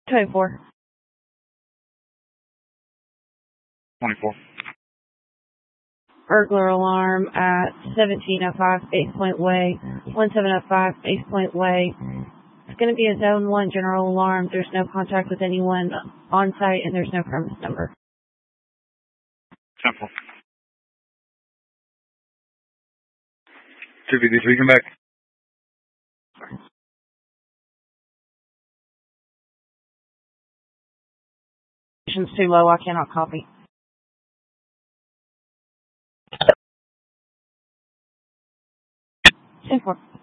24. 24. Burglar alarm at 1705 Base Point Way, 1705 Base Point Way. It's going to be a Zone 1 general alarm. There's no contact with anyone on site, and there's no premise number. 10-4. 253, come back. Station's too low. I cannot copy. 10-4.